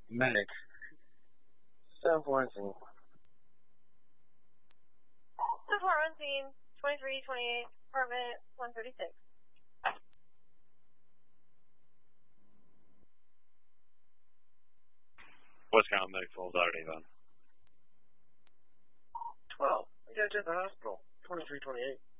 Medic. South Lansing. So far on scene, 2328, apartment 136. What's kind of medic falls out at Avon? 12. I got to the hospital. 2328.